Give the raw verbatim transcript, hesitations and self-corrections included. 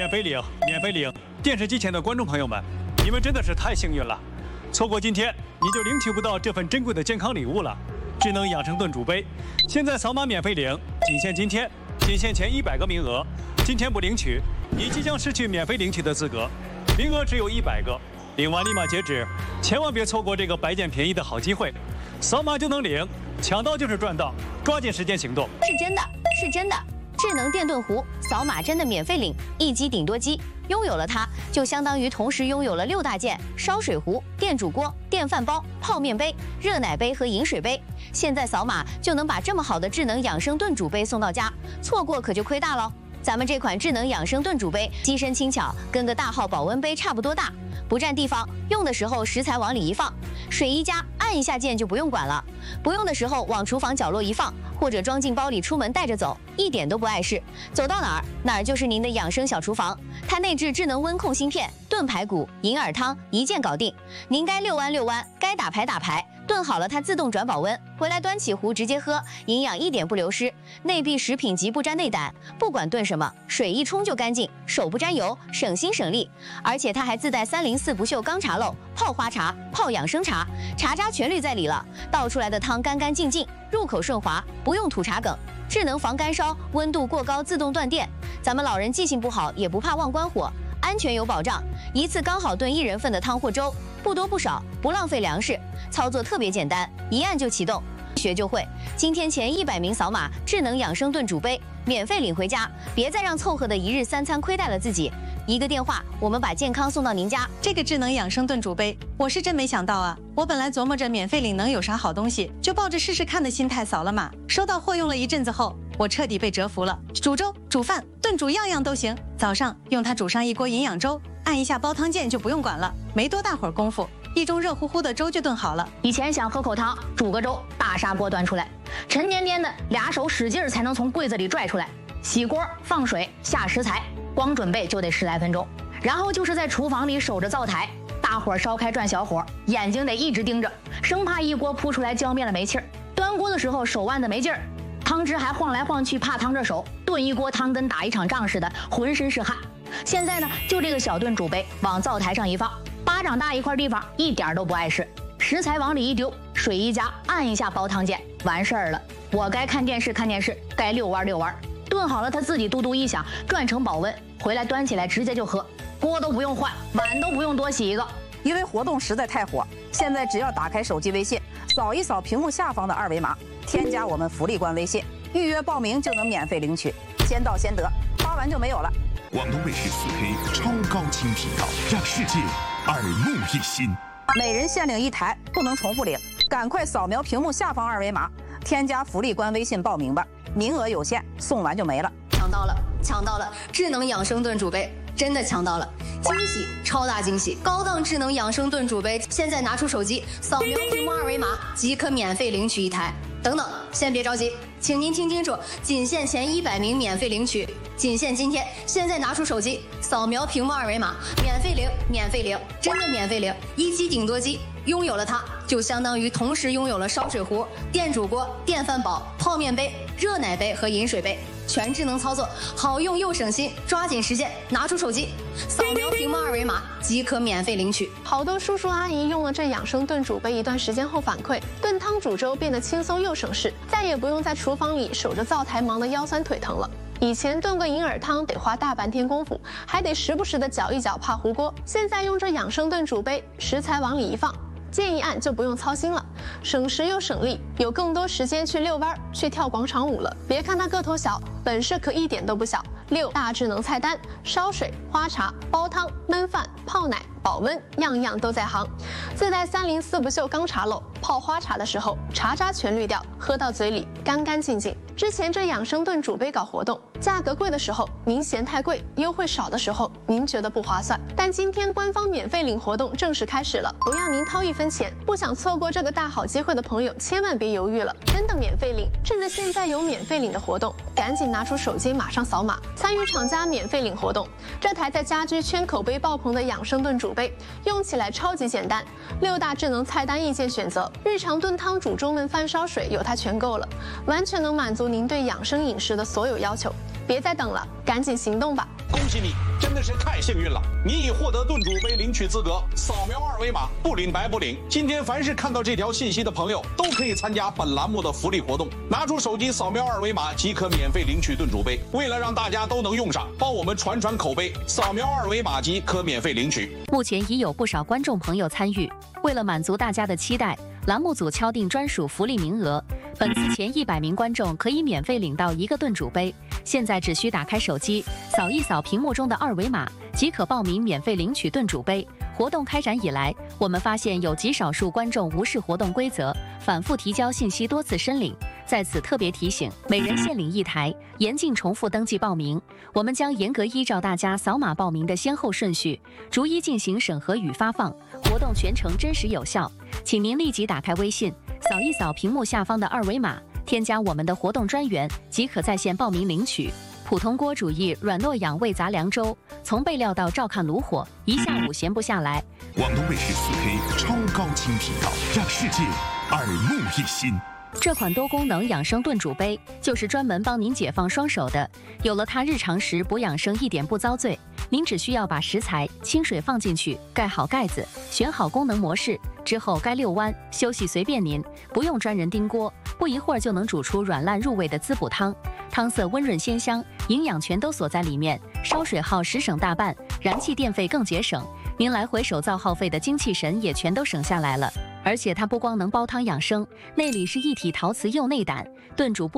免费领，免费领！电视机前的观众朋友们，你们真的是太幸运了，错过今天你就领取不到这份珍贵的健康礼物了。智能养生炖煮杯，现在扫码免费领，仅限今天，仅限前一百个名额。今天不领取，你即将失去免费领取的资格，名额只有一百个，领完立马截止，千万别错过这个白捡便宜的好机会。扫码就能领，抢到就是赚到，抓紧时间行动。 是真的，是真的。智能电炖壶，扫码真的免费领，一机顶多机，拥有了它，就相当于同时拥有了六大件：烧水壶、电煮锅、电饭煲、泡面杯、热奶杯和饮水杯。现在扫码就能把这么好的智能养生炖煮杯送到家，错过可就亏大喽。咱们这款智能养生炖煮杯机身轻巧，跟个大号保温杯差不多大，不占地方，用的时候食材往里一放，水一加，按一下键就不用管了。不用的时候往厨房角落一放，或者装进包里出门带着走，一点都不碍事。走到哪儿哪儿就是您的养生小厨房。它内置智能温控芯片，炖排骨、银耳汤一键搞定。您该六弯六弯，该打牌打牌，炖好了它自动转保温，回来端起壶直接喝，营养一点不流失。内壁食品级不沾内胆，不管炖什么，水一冲就干净，手不沾油，省心省力。而且它还自带三零四不锈钢茶漏，泡花茶、泡养生茶，茶渣全滤在里了，倒出来的汤干干净净，入口顺滑，不用吐茶梗。智能防干烧，温度过高自动断电。咱们老人记性不好，也不怕忘关火，安全有保障。一次刚好炖一人份的汤或粥，不多不少，不浪费粮食。操作特别简单，一按就启动，学就会。今天前一百名扫码智能养生炖煮杯，免费领回家，别再让凑合的一日三餐亏待了自己。一个电话，我们把健康送到您家。 这个智能养生炖煮杯，我是真没想到啊！我本来琢磨着免费领能有啥好东西，就抱着试试看的心态扫了码。收到货用了一阵子后，我彻底被折服了。煮粥、煮饭、炖煮样样都行。早上用它煮上一锅营养粥，按一下煲汤键就不用管了，没多大会儿功夫，一盅热乎乎的粥就炖好了。 以前想喝口汤，煮个粥，大砂锅端出来，沉甸甸的，俩手使劲才能从柜子里拽出来。洗锅、放水、下食材，光准备就得十来分钟。然后就是在厨房里守着灶台，大火烧开转小火，眼睛得一直盯着，生怕一锅扑出来浇灭了煤气儿。端锅的时候手腕子没劲儿，汤汁还晃来晃去，怕烫着手，炖一锅汤跟打一场仗似的，浑身是汗。现在呢，就这个小炖煮杯往灶台上一放，巴掌大一块地方，一点都不碍事。食材往里一丢，水一加，按一下煲汤键，完事儿了。我该看电视看电视，该遛弯遛弯。炖好了，它自己嘟嘟一响，转成保温，回来端起来直接就喝，锅都不用换，碗都不用多洗一个。 因为活动实在太火，现在只要打开手机微信，扫一扫屏幕下方的二维码，添加我们福利官微信，预约报名就能免费领取，先到先得，发完就没有了。 广东卫视四 K 超高清频道，让世界耳目一新。 每人限领一台，不能重复领，赶快扫描屏幕下方二维码，添加福利官微信报名吧，名额有限，送完就没了。 抢到了，抢到了！智能养生炖煮杯，真的抢到了！惊喜，超大惊喜！高档智能养生炖煮杯，现在拿出手机，扫描屏幕二维码即可免费领取一台。等等，先别着急，请您听清楚，仅限前一百名免费领取，仅限今天。现在拿出手机，扫描屏幕二维码，免费领，免费领，真的免费领！一机顶多机，拥有了它，就相当于同时拥有了烧水壶、电煮锅、电饭煲、泡面杯、热奶杯和饮水杯。全智能操作，好用又省心，抓紧时间拿出手机，扫描屏幕二维码即可免费领取。 好多叔叔阿姨用了这养生炖煮杯一段时间后反馈，炖汤煮粥变得轻松又省事，再也不用在厨房里守着灶台忙得腰酸腿疼了。以前炖个银耳汤得花大半天功夫，还得时不时的搅一搅怕糊锅，现在用这养生炖煮杯，食材往里一放，键一按就不用操心了，省时又省力，有更多时间去遛弯、去跳广场舞了。别看它个头小，本事可一点都不小。六大智能菜单：烧水、花茶、煲汤、焖饭、泡奶、保温，样样都在行。自带三零四不锈钢茶漏，泡花茶的时候茶渣全滤掉，喝到嘴里干干净净。之前这养生炖煮杯搞活动，价格贵的时候您嫌太贵，优惠少的时候您觉得不划算。但今天官方免费领活动正式开始了，不要您掏一分钱。不想错过这个大好机会的朋友，千万别犹豫了，真的免费领！趁着现在有免费领的活动，赶紧拿出手机马上扫码，参与厂家免费领活动。这台在家居圈口碑爆棚的养生炖煮杯，用起来超级简单，六大智能菜单意见选择，日常炖汤、煮粥、焖饭、烧水有它全够了，完全能满足您对养生饮食的所有要求。别再等了，赶紧行动吧！ 恭喜你，真的是太幸运了！你已获得盾主杯领取资格，扫描二维码，不领白不领。今天凡是看到这条信息的朋友，都可以参加本栏目的福利活动，拿出手机扫描二维码即可免费领取盾主杯。为了让大家都能用上，帮我们传传口碑，扫描二维码即可免费领取。 目前已有不少观众朋友参与，为了满足大家的期待，栏目组敲定专属福利名额。本次前一百名观众可以免费领到一个盾主杯，现在只需打开手机，扫一扫屏幕中的二维码，即可报名免费领取盾主杯。活动开展以来，我们发现有极少数观众无视活动规则，反复提交信息，多次申领。在此特别提醒，每人限领一台，严禁重复登记报名。我们将严格依照大家扫码报名的先后顺序，逐一进行审核与发放。活动全程真实有效，请您立即打开微信，扫一扫屏幕下方的二维码，添加我们的活动专员，即可在线报名领取。普通锅煮一软糯养胃杂粮粥，从备料到照看炉火，一下午闲不下来。 广东卫视四 K 超高清频道，让世界耳目一新。 这款多功能养生炖煮杯就是专门帮您解放双手的，有了它，日常时补养生一点不遭罪。您只需要把食材、清水放进去，盖好盖子，选好功能模式之后，该遛弯、休息随便您，不用专人盯锅，不一会儿就能煮出软烂入味的滋补汤。汤色温润鲜香，营养全都锁在里面，烧水耗时省大半，燃气电费更节省，您来回手造耗费的精气神也全都省下来了。而且它不光能煲汤养生，内里是一体陶瓷釉内胆，炖煮不